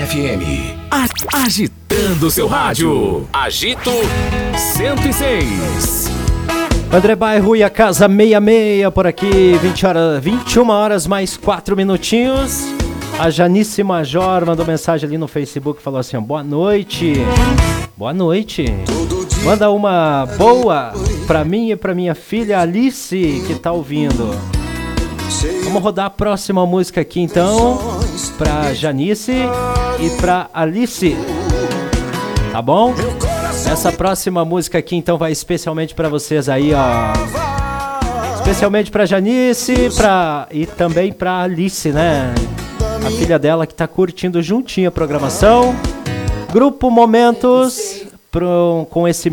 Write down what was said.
FM. Agitando o seu rádio. Agito 106. André Bairro e a Casa 66 por aqui, 21 horas mais 4 minutinhos. A Janice Major mandou mensagem ali no Facebook, falou assim: boa noite. Boa noite. Manda uma boa pra mim e pra minha filha Alice, que tá ouvindo. Vamos rodar a próxima música aqui então, pra Janice e pra Alice. Tá bom? Essa próxima música aqui então vai especialmente pra vocês aí, ó. Especialmente pra Janice e também pra Alice, né? A filha dela que tá curtindo juntinho a programação. Grupo Momentos com esse